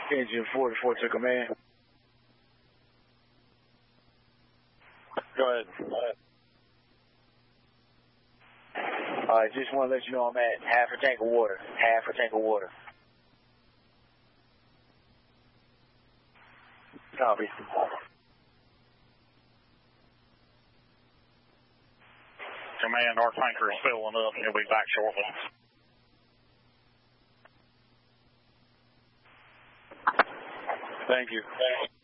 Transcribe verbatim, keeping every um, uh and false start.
Engine forty-four to command. Go ahead. Go ahead. All right, just want to let you know I'm at half a tank of water. Half a tank of water. Copy. Command, our tanker is filling up. He'll be back shortly. Thank you. Thank you.